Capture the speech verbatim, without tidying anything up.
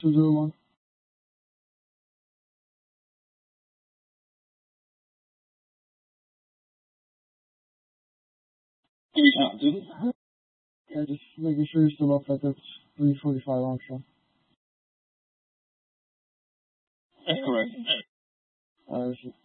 two zero one. Yeah, dude. Yeah, just making sure you're still up at that three forty-five Armstrong. That's correct. Uh,